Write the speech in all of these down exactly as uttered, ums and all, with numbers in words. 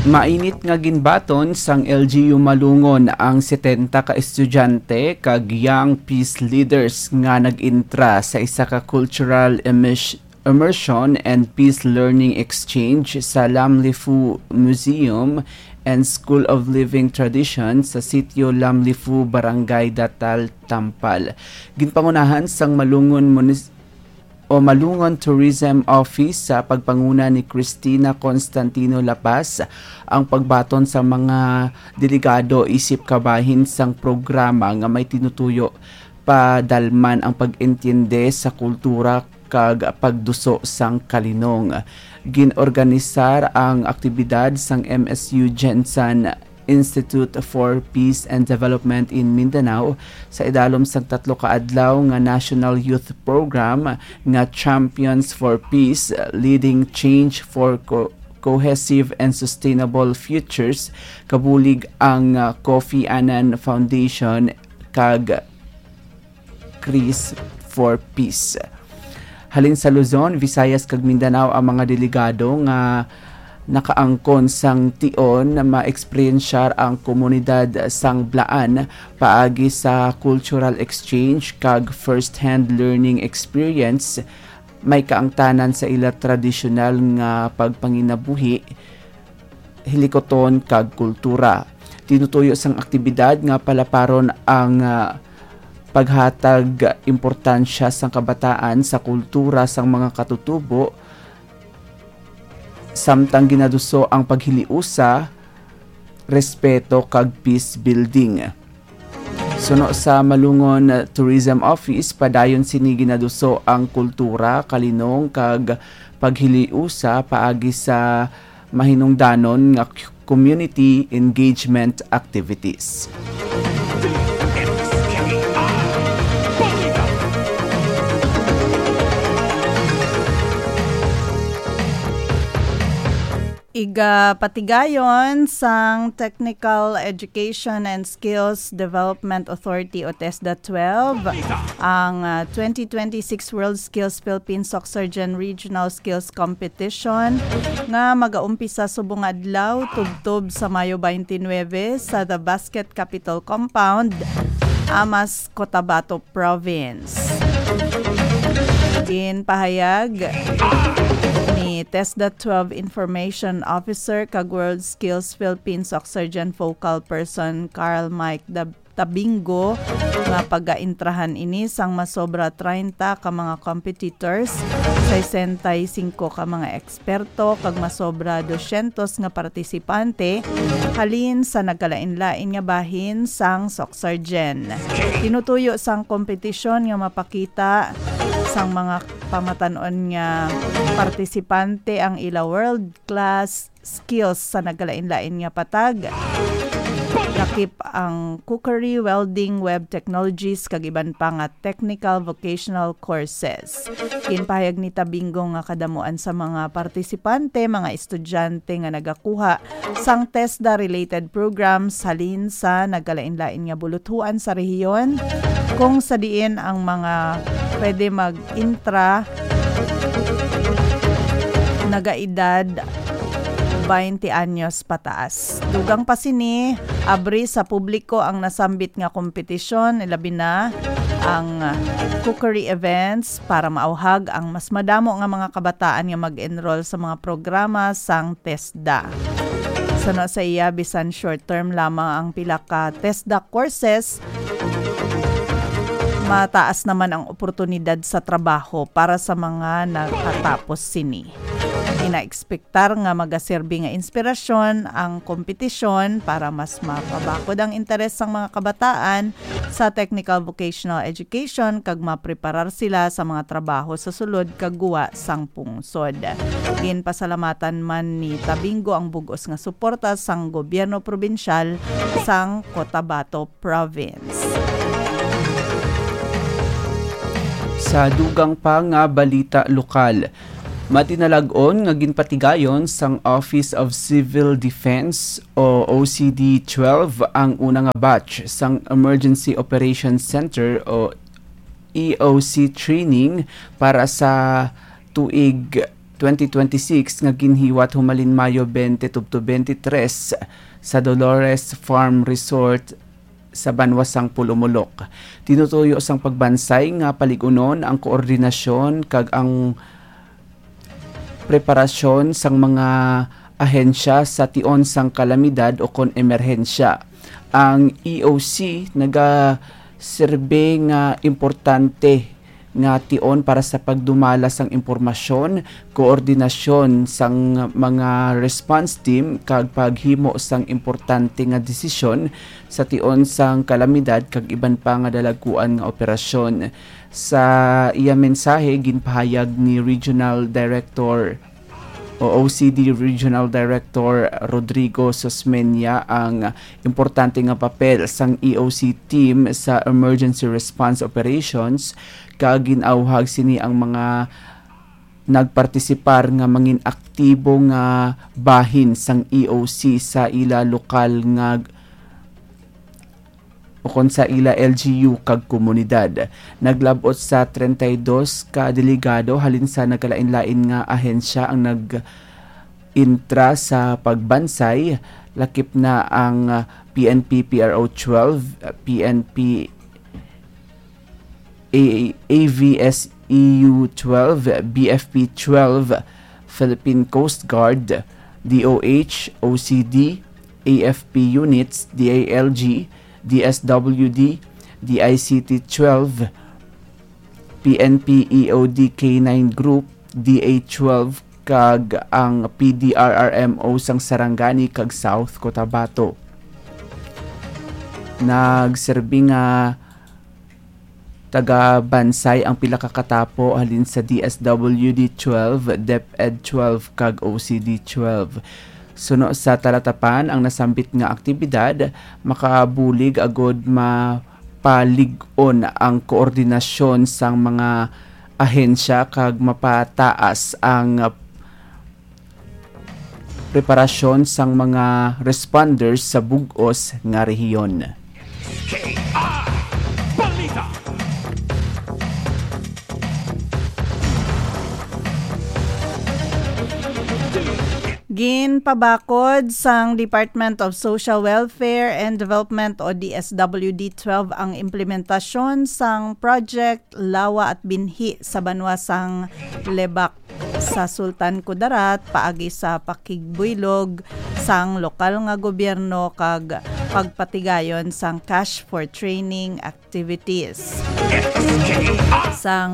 Mainit nga ginbaton sang L G U Malungon ang setenta ka estudyante kag young peace leaders nga nag-intra sa isa ka cultural emis- immersion and peace learning exchange sa Lamlifu Museum and School of Living Tradition sa sitio Lamlifu, Barangay Datal, Tampal. Ginpangunahan sang Malungon Municipal o Malungon Tourism Office sa pagpanguna ni Cristina Constantino Lapas ang pagbaton sa mga delegado isip kabahin sang programa nga may tinutuyo padalman ang pag-intinde sa kultura kag pagduso sang kalinong. Ginorganisar ang aktibidad sang M S U Jensen Institute for Peace and Development in Mindanao sa idalom sang tatlo ka adlaw nga National Youth Program nga Champions for Peace Leading Change for Co- Cohesive and Sustainable Futures, kabulig ang uh, Kofi Annan Foundation kag Chris for Peace. Halin sa Luzon, Visayas kag Mindanao ang mga delegado nga nakaangkon sang tion na ma-experiensyar ang komunidad sang Blaan paagi sa cultural exchange kag first-hand learning experience. May kaangtanan sa ila tradisyonal nga pagpanginabuhi, hilikoton kag kultura. Tinutuyo sang aktibidad nga palaparon ang uh, paghatag importansya sang kabataan sa kultura sang mga katutubo, samtang ginaduso ang paghiliusa, respeto kag peace building. Suno sa Malungon Tourism Office, padayon sini ginaduso ang kultura, kalinong kag paghiliusa paagi sa mahinungdanon nga community engagement activities. Iga patigayon sang Technical Education and Skills Development Authority o TESDA twelve ang uh, twenty twenty-six World Skills Philippines Soxargen Regional Skills Competition nga mag-aumpisa subong adlaw tubtob sa Mayo twenty-nine sa The Basket Capital Compound, Amas, Cotabato Province. Din pahayag ni TESDA twelve Information Officer kag World Skills Philippines Soxargen Focal Person Carl Mike Tabingo nga pag-intrahan ini sang masobra thirty ka mga competitors, sixty-five ka mga eksperto kag masobra two hundred nga partisipante halin sa nagkalain-lain nga bahin sang Soxargen. Tinutuyo sang kompetisyon nga mapakita sang mga pamatanon nga partisipante ang ila world class skills sa nagkalain-lain nga patag. Lakip ang cookery, welding, web technologies kag iban pa nga technical vocational courses. Kinpahayag ni Tabingo nga kadamuan sa mga partisipante, mga estudyante nga nagakuha sang TESDA related programs halin sa nagkalain-lain nga buluthuan sa rehiyon, kung sa diin ang mga pwede mag-intra nagaedad twenty anyos pataas. Dugang pa sini, abri sa publiko ang nasambit nga kompetisyon, ilabi na ang cookery events para maauhag ang mas madamo nga mga kabataan nga mag-enroll sa mga programa sang TESDA. Sano sa iya, bisan short term lamang ang pila ka TESDA courses, mataas naman ang oportunidad sa trabaho para sa mga nakatapos sini. Ina-expectar nga magaserbi nga inspirasyon ang kompetisyon para mas mapabakod ang interes ng mga kabataan sa technical vocational education kag mapreparar sila sa mga trabaho sa sulod kag guwa sang pungsod. Ginpasalamatan man ni Tabingo ang bugos nga suporta sang gobyerno probinsyal sang Cotabato Province. Sa dugang pa nga balita lokal, matinalagon nga ginpatigayon sang Office of Civil Defense o O C D twelve ang una nga batch sang Emergency Operations Center o E O C training para sa tuig twenty twenty-six nga ginhiwat humalin Mayo twenty to twenty-three sa Dolores Farm Resort sa Banwasang Pulumulok. Tinutuyo sang pagbansay nga paligunon ang koordinasyon kag ang preparasyon sang mga ahensya sa tion sang kalamidad o kon emerhensya. Ang E O C naga serbe nga importante nga tion para sa pagdumala sang impormasyon, koordinasyon sang mga response team kag paghimo sang importante nga desisyon sa tion sang kalamidad kag iban pa nga dalaguan nga operasyon. Sa iya mensahe ginpahayag ni Regional Director o O C D Regional Director Rodrigo Sosmeña ang importante nga papel sang E O C team sa emergency response operations kag ginauhag sini ang mga nagpartisipar nga mangin aktibo nga bahin sang E O C sa ila lokal nga o kon sa ila L G U kag komunidad. Naglabot sa thirty-two ka delegado halin sa nagkalain-lain nga ahensya ang nag-intra sa pagbansay. Lakip na ang P N P P R O twelve, P N P A V S E U twelve, B F P twelve, Philippine Coast Guard, D O H, O C D, A F P units, D A L G, D S W D, D I C T twelve, P N P E O D K nine Group, D A twelve, kag ang P D R R M O sang Sarangani kag South Cotabato. Nagserbi nga taga-bansay ang pila ka katapo halin sa D S W D twelve, DepEd twelve kag O C D twelve. Suno sa talatapan ang nasambit nga aktibidad, makabulig agod mapalig-on ang koordinasyon sang mga ahensya kag mapataas ang preparasyon sang mga responders sa bug-os nga rehiyon. Ginpabakod sang Department of Social Welfare and Development o D S W D twelve ang implementasyon sang Project Lawa at Binhi sa Banwasang Lebak sa Sultan Kudarat paagi sa pakigbuylog sang lokal nga gobyerno kag pagpatigayon sang cash for training activities. Sang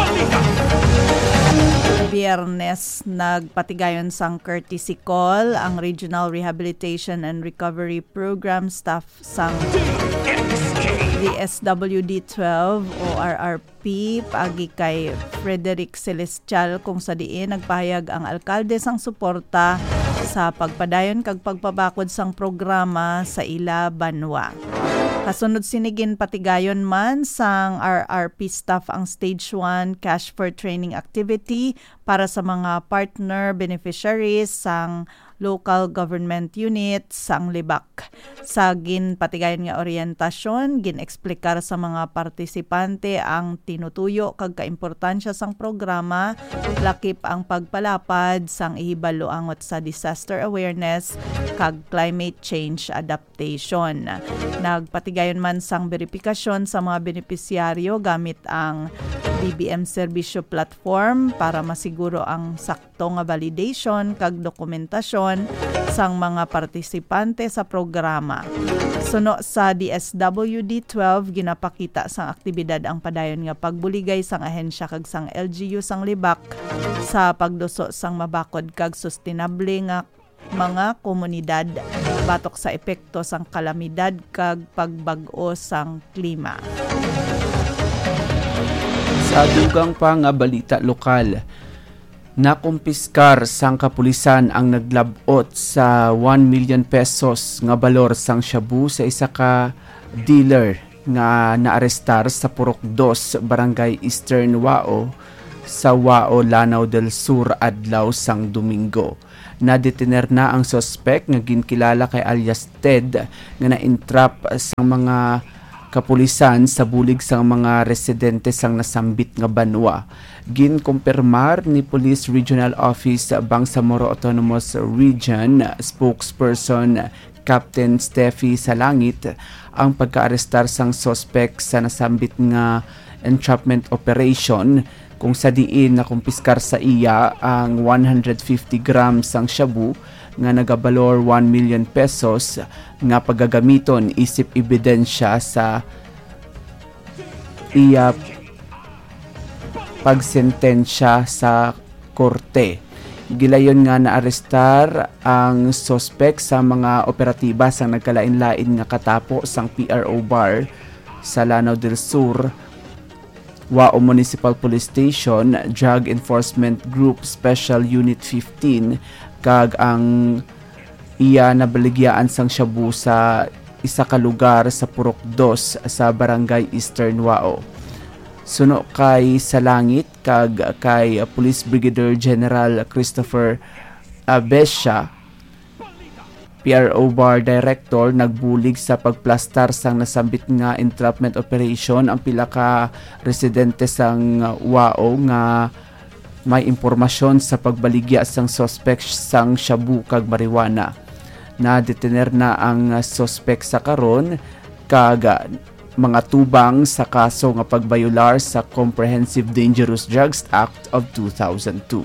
Biyernes nagpatigayon sang courtesy call ang Regional Rehabilitation and Recovery Program staff sang D S W D twelve o R R P paagi kay Frederick Celestial kung sa diin nagpahayag ang alkalde sang suporta sa pagpadayon kag pagpabakod sang programa sa ila Banwa. Kasunod sinigin patigayon man sang R R P staff ang Stage one Cash for Training activity para sa mga partner beneficiaries sang local government unit sang Libak. Sa ginpatigayon nga orientasyon, gineksplikar sa mga partisipante ang tinutuyo kag kaimportansya sang programa, lakip ang pagpalapad sang ihibalo angot sa disaster awareness kag climate change adaptation. Nagpatigayon man sang beripikasyon sa mga benepisyaryo gamit ang B B M Serbisyo Platform para masiguro ang sakto nga validation kag dokumentasyon sang mga partisipante sa programa. Suno sa D S W D twelve ginapakita sang aktibidad ang padayon nga pagbuligay sang ahensya kag sang L G U sang Libak sa pagduso sang mabakod kag sustainable nga mga komunidad batok sa epekto sang kalamidad kag pagbag-o sang klima. Sa dugang pa nga balita lokal, nakumpiskar sang kapulisan ang naglabot sa one million pesos nga balor sang shabu sa isa ka dealer nga naarestar sa Purok two, Barangay Eastern Wao sa Wao, Lanao del Sur adlaw sang Domingo. Nadetiner na ang suspect nga ginkilala kay alias Ted nga na-entrap sa mga kapulisan sa bulig sang mga residente sang nasambit nga banwa. Ginkumpirmar ni Police Regional Office Bangsamoro Autonomous Region spokesperson Captain Steffi Salangit ang pagkaarestar sang suspect sa nasambit nga entrapment operation kung sa diin na kumpiskar sa iya ang one hundred fifty grams sang shabu nga nagabalor one million pesos nga paggagamiton isip ebidensya sa iya pagsentensya sa korte. Gilayon nga naarestar ang suspect sa mga operatiba sa nagkalain-lain nga katapo sang P R O bar sa Lanao del Sur, Wao Municipal Police Station, Drug Enforcement Group Special Unit fifteen, kag ang iya nabaligyaan sang shabu sa isa ka lugar sa Purok dos sa Barangay Eastern Wao. Suno kay Salangit kag kay Police Brigadier General Christopher Abesha, P R O Bar Director, nagbulig sa pagplastar sang nasambit nga entrapment operation ang pila ka residente sang Wao nga may impormasyon sa pagbaligya sang suspect sang shabu kag marijuana. Na-detener na ang suspect sa karon kag mga tubang sa kaso nga pagbayular sa Comprehensive Dangerous Drugs Act of two thousand two.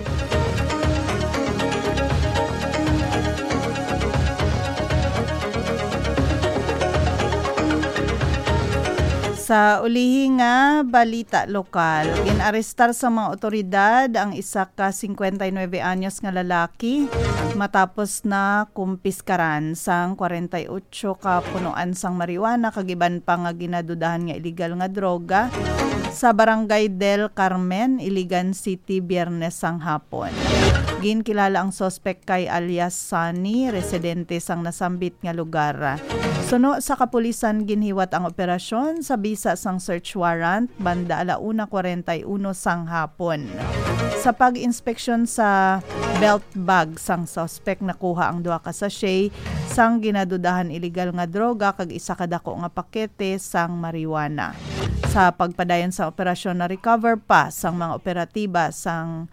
Sa ulihi nga balita lokal, ginarestar sa mga otoridad ang isa ka fifty-nine anyos nga lalaki matapos na kumpiskaran sang forty-eight ka punuan sang marijuana kagiban pa nga ginadudahan nga illegal nga droga sa Barangay Del Carmen, Iligan City, Biyernes sang hapon. Ginkilala ang suspect kay alias Sunny, residente sang nasambit nga lugar. Suno sa kapulisan ginhiwat ang operasyon sa bisa sang search warrant banda alauna forty-one sang hapon. Sa pag-inspeksyon sa belt bag sang suspect nakuha ang duha ka sachet sang ginadudahan illegal nga droga kag isa ka dako nga pakete sang marijuana. Sa pagpadayon sa operasyon na recover pa sang mga operatiba sang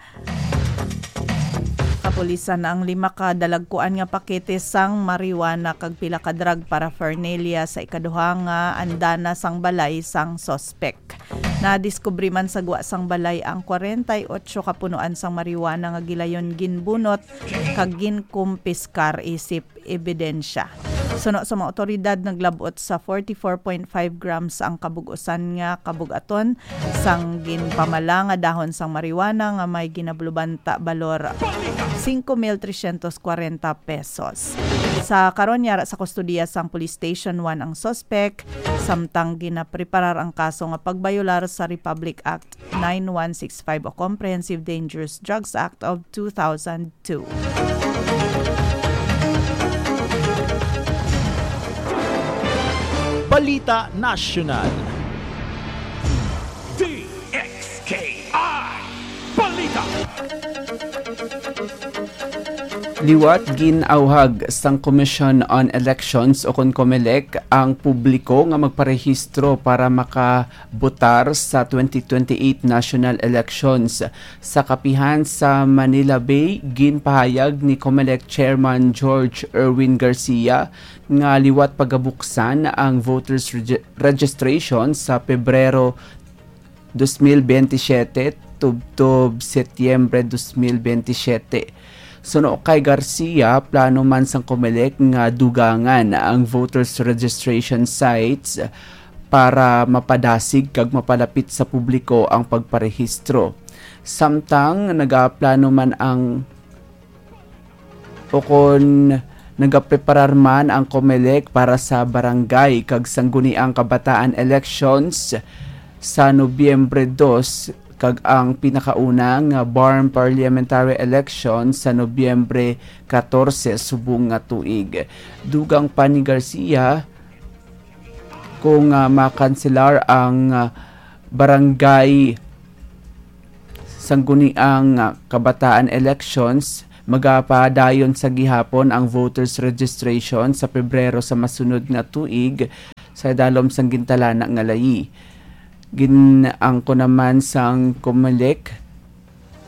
kapulisan ang lima ka dalagkuan nga pakete sang marijuana kag pila ka drug paraphernalia sa ikaduha nga andana sang balay sang suspect. Na-diskubre man sa guwa sang balay ang forty-eight ka punuan sang marijuana nga gilayon ginbunot kag ginkumpiskar isip ebidensya. Suno sa mga otoridad naglabot sa forty-four point five grams ang kabugusan nga kabugaton sang ginpamala nga dahon sang marijuana nga may ginablubanta balor five mil three hundred forty pesos. Sa karon yara sa kustudiya sang Police Station one ang suspect samtang ginapreparar ang kaso nga pagbayular sa Republic Act ninety-one sixty-five o Comprehensive Dangerous Drugs Act of two thousand two. Balita Nasional. D X K I Balita. Liwat ginauhag sang Commission on Elections o CONCOMELEC ang publiko nga magparehistro para makabotar sa twenty twenty-eight national elections. Sa kapihan sa Manila Bay, ginpahayag ni COMELEC Chairman George Erwin Garcia nga liwat pagabuksan ang voters reg- registration sa Pebrero twenty twenty-seven tubtob Setyembre twenty twenty-seven. Suno kay Garcia, plano man sang COMELEC nga dugangan ang voters registration sites para mapadasig kag mapalapit sa publiko ang pagparehistro. Samtang nagaplano man ang o kung nagapreparar man ang COMELEC para sa barangay kag sangguniang kabataan elections sa Nobyembre two kag ang pinakaunang Barm Parliamentary Election sa Nobyembre fourteen subong nga tuig. Dugang pa ni Garcia kung uh, makanselar ang uh, barangay sangguniang uh, kabataan elections, magapadayon sa gihapon ang voters registration sa Pebrero sa masunod nga tuig sa dalom sang gintala na ngalayi. Ginang ko naman sang Comelec